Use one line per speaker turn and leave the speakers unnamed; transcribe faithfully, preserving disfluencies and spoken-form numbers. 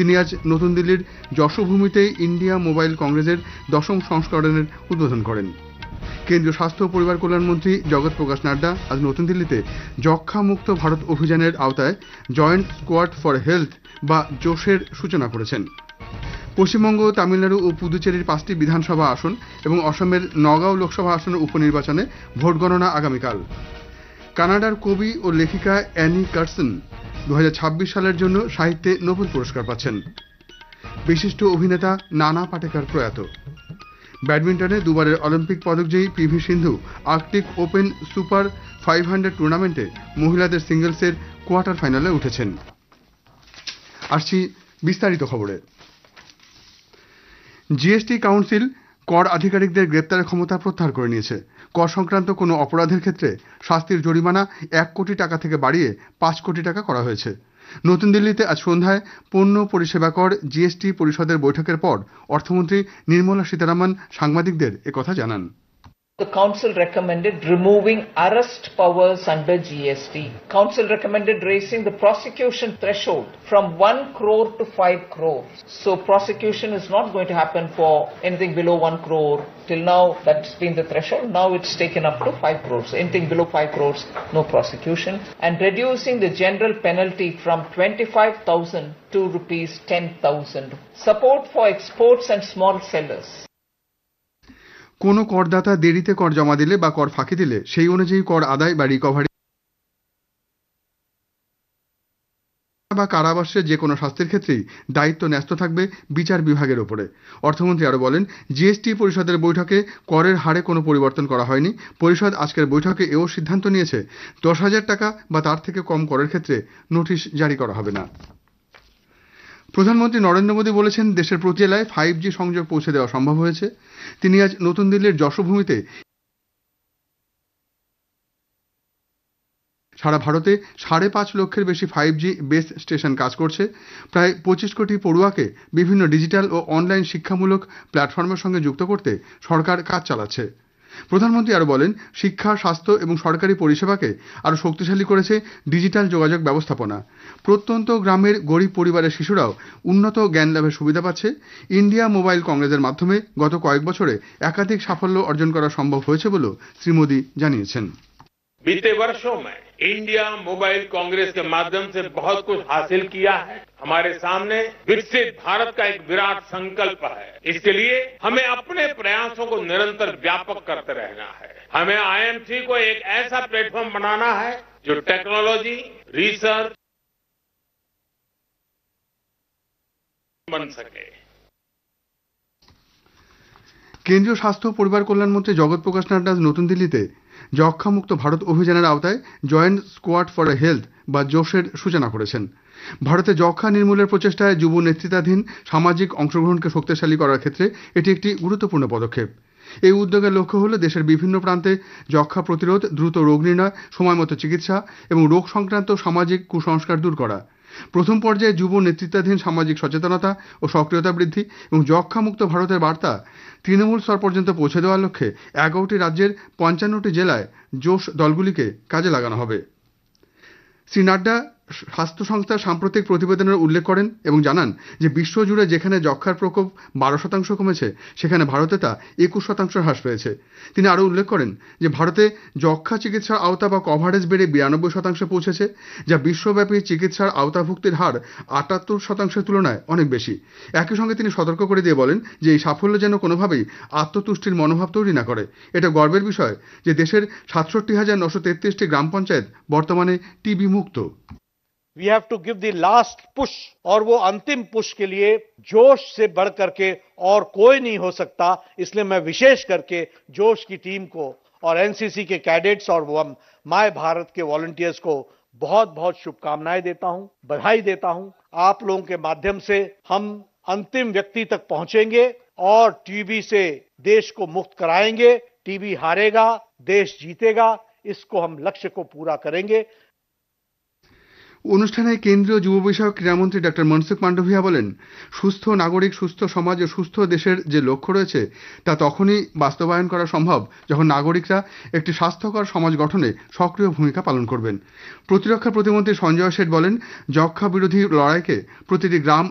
তিনি আজ নতুন দিল্লির যশোভূমিতে ইন্ডিয়া মোবাইল কংগ্রেসের দশম সংস্করণের উদ্বোধন করেন। কেন্দ্রীয় স্বাস্থ্য ও পরিবার কল্যাণ মন্ত্রী জগৎ প্রকাশ নাড্ডা আজ নতুন দিল্লিতে যক্ষ্মা মুক্ত ভারত অভিযানের আওতায় জয়েন্ট স্কোয়াড ফর হেলথ বা জোশের সূচনা করেছেন। পশ্চিমবঙ্গ, তামিলনাড়ু ও পুদুচেরির পাঁচটি বিধানসভা আসন এবং অসমের নগাঁও লোকসভা আসনের উপনির্বাচনে ভোট গণনা আগামীকাল। কানাডার কবি ও লেখিকা অ্যানি কার্সন দু হাজার ছাব্বিশ সালের জন্য সাহিত্যে নোবেল পুরস্কার পাচ্ছেন। বিশিষ্ট অভিনেতা নানা পাটেকর প্রয়াত। ব্যাডমিন্টনে দুবারের অলিম্পিক পদকজয়ী পি ভি সিন্ধু Arctic open super five hundred টুর্নামেন্টে মহিলাদের সিঙ্গলসের কোয়ার্টার ফাইনালে উঠেছেন। আসছি বিস্তারিত খবরে। জিএসটি কাউন্সিল কর আধিকারিকদের গ্রেপ্তারের ক্ষমতা প্রত্যাহার করে নিয়েছে। কর সংক্রান্ত কোনো অপরাধের ক্ষেত্রে শাস্তির জরিমানা এক কোটি টাকা থেকে বাড়িয়ে পাঁচ কোটি টাকা করা হয়েছে। নতুন দিল্লিতে আজ সন্ধ্যায় পণ্য পরিষেবা কর জিএসটি পরিষদের বৈঠকের পর অর্থমন্ত্রী নির্মলা সীতারামন সাংবাদিকদের একথা জানান।
The Council recommended removing arrest powers under G S T. Council recommended raising the prosecution threshold from one crore to five crores. So prosecution is not going to happen for anything below one crore. Till now, that's been the threshold. Now it's taken up to five crores. Anything below five crores, no prosecution. And reducing the general penalty from twenty-five thousand to rupees ten thousand. Support for exports and small sellers.
কোনো করদাতা দেরিতে কর জমা দিলে বা কর ফাঁকি দিলে সেই অনুযায়ী কর আদায় বা রিকভারি বা কারাবাসের যে কোনো শাস্তির ক্ষেত্রেই দায়িত্ব ন্যস্ত থাকবে বিচার বিভাগের ওপরে। অর্থমন্ত্রী আরও বলেন, জিএসটি পরিষদের বৈঠকে করের হারে কোনো পরিবর্তন করা হয়নি। পরিষদ আজকের বৈঠকে এও সিদ্ধান্ত নিয়েছে দশ হাজার টাকা বা তার থেকে কম করের ক্ষেত্রে নোটিশ জারি করা হবে না। প্রধানমন্ত্রী নরেন্দ্র মোদী বলেছেন, দেশের প্রতি জেলায় ফাইভ জি সংযোগ পৌঁছে দেওয়া সম্ভব হয়েছে। তিনি আজ নতুন দিল্লির যশোভূমিতে সারা ভারতে সাড়ে পাঁচ লক্ষের বেশি ফাইভ জি বেস স্টেশন কাজ করছে। প্রায় পঁচিশ কোটি পড়ুয়াকে বিভিন্ন ডিজিটাল ও অনলাইন শিক্ষামূলক প্ল্যাটফর্মের সঙ্গে যুক্ত করতে সরকার কাজ চালাচ্ছে। প্রধানমন্ত্রী আরও বলেন, শিক্ষা, স্বাস্থ্য এবং সরকারি পরিষেবাকে আরও শক্তিশালী করেছে ডিজিটাল যোগাযোগ ব্যবস্থাপনা। প্রত্যন্ত গ্রামের গরিব পরিবারের শিশুরাও উন্নত জ্ঞান লাভের সুবিধা পাচ্ছে। ইন্ডিয়া মোবাইল কংগ্রেসের মাধ্যমে গত কয়েক বছরে একাধিক সাফল্য অর্জন করা সম্ভব হয়েছে বলেও শ্রী মোদী জানিয়েছেন।
बीते वर्षों में इंडिया मोबाइल कांग्रेस के माध्यम से बहुत कुछ हासिल किया है। हमारे सामने विकसित भारत का एक विराट संकल्प है। इसके लिए हमें अपने प्रयासों को निरंतर व्यापक करते रहना है। हमें आईएमसी को एक ऐसा प्लेटफॉर्म बनाना है जो टेक्नोलॉजी, रिसर्च बन सके।
কেন্দ্রীয় স্বাস্থ্য ও পরিবার কল্যাণ মন্ত্রী জগৎ প্রকাশ নাড্ডা নতুন দিল্লিতে যক্ষ্মা মুক্ত ভারত অভিযানের আওতায় জয়েন্ট স্কোয়াড ফর হেলথ বা জোশের সূচনা করেছেন। ভারতে যক্ষ্মা নির্মূলের প্রচেষ্টায় যুব নেতৃত্বাধীন সামাজিক অংশগ্রহণকে শক্তিশালী করার ক্ষেত্রে এটি একটি গুরুত্বপূর্ণ পদক্ষেপ। এই উদ্যোগের লক্ষ্য হল দেশের বিভিন্ন প্রান্তে যক্ষ্মা প্রতিরোধ, দ্রুত রোগ নির্ণয়, সময়মতো চিকিৎসা এবং রোগ সংক্রান্ত সামাজিক কুসংস্কার দূর করা। প্রথম পর্যায়ে যুব নেতৃত্বাধীন সামাজিক সচেতনতা ও সক্রিয়তা বৃদ্ধি এবং যক্ষ্মা মুক্ত ভারতের বার্তা তৃণমূল স্তর পর্যন্ত পৌঁছে দেওয়ার লক্ষ্যে এগারোটি রাজ্যের পঞ্চান্নটি জেলায় জোশ দলগুলিকে কাজে লাগানো হবে। শ্রী নাড্ডা স্বাস্থ্য সংস্থার সাম্প্রতিক প্রতিবেদনের উল্লেখ করেন এবং জানান যে বিশ্বজুড়ে যেখানে যক্ষ্মার প্রকোপ বারো শতাংশ কমেছে, সেখানে ভারতে তা একুশ শতাংশ হ্রাস পেয়েছে। তিনি আরও উল্লেখ করেন যে ভারতে যক্ষ্মা চিকিৎসার আওতা বা কভারেজ বেড়ে বিরানব্বই শতাংশে পৌঁছেছে, যা বিশ্বব্যাপী চিকিৎসার আওতাভুক্তির হার আটাত্তর শতাংশের তুলনায় অনেক বেশি। একই সঙ্গে তিনি সতর্ক করে দিয়ে বলেন যে এই সাফল্য যেন কোনোভাবেই আত্মতুষ্টির মনোভাব তৈরি না করে। এটা গর্বের বিষয় যে দেশের সাতষট্টি হাজার নশো তেত্রিশটি গ্রাম পঞ্চায়েত বর্তমানে টিবি মুক্ত।
We have to give the last push और वो अंतिम पुश के लिए जोश से बढ़ करके और कोई नहीं हो सकता। इसलिए मैं विशेष करके जोश की टीम को और एनसीसी के कैडेट्स और वो माय भारत के वॉलंटियर्स को बहुत बहुत शुभकामनाएं देता हूं, बधाई देता हूं। आप लोगों के माध्यम से हम अंतिम व्यक्ति तक पहुंचेंगे और टीबी से देश को मुक्त कराएंगे। टीबी हारेगा, देश जीतेगा। इसको हम लक्ष्य को पूरा करेंगे।
অনুষ্ঠানে কেন্দ্রীয় যুব বিষয়ক ক্রীড়ামন্ত্রী ডক্টর মনসুখ মান্ডভিয়া বলেন, সুস্থ নাগরিক, সুস্থ সমাজ ও সুস্থ দেশের যে লক্ষ্য রয়েছে তা তখনই বাস্তবায়ন করা সম্ভব যখন নাগরিকরা একটি স্বাস্থ্যকর সমাজ গঠনে সক্রিয় ভূমিকা পালন করবেন। প্রতিরক্ষা প্রতিমন্ত্রী সঞ্জয় শেঠ বলেন, যক্ষ্মা বিরোধী লড়াইকে প্রতিটি গ্রাম